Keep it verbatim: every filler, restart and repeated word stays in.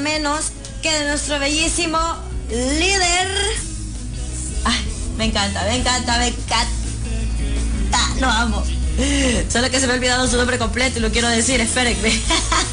menos que de nuestro bellísimo líder. Ay, me encanta, me encanta, me encanta. Lo amo. Solo que se me ha olvidado su nombre completo y lo quiero decir, espérenme.